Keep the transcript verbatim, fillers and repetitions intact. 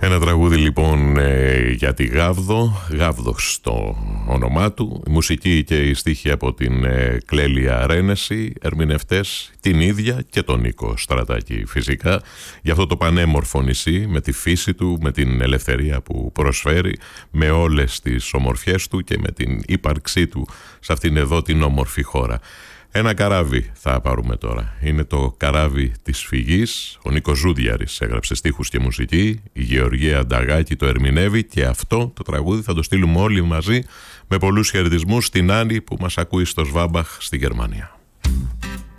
Ένα τραγούδι λοιπόν ε, για τη Γάβδο, Γάβδος το όνομά του, η μουσική και η στίχη από την ε, Κλέλια Ρένεση, ερμηνευτές την ίδια και τον Νίκο Στρατάκη φυσικά, για αυτό το πανέμορφο νησί με τη φύση του, με την ελευθερία που προσφέρει, με όλες τις ομορφιές του και με την ύπαρξή του σε αυτήν εδώ την όμορφη χώρα. Ένα καράβι θα πάρουμε τώρα. Είναι το καράβι της φυγής. Ο Νίκος Ζούδιαρης έγραψε στίχους και μουσική. Η Γεωργία Νταγάκη το ερμηνεύει. Και αυτό το τραγούδι θα το στείλουμε όλοι μαζί με πολλούς χαιρετισμούς στην Άννη που μας ακούει στο Σβάμπαχ στη Γερμανία.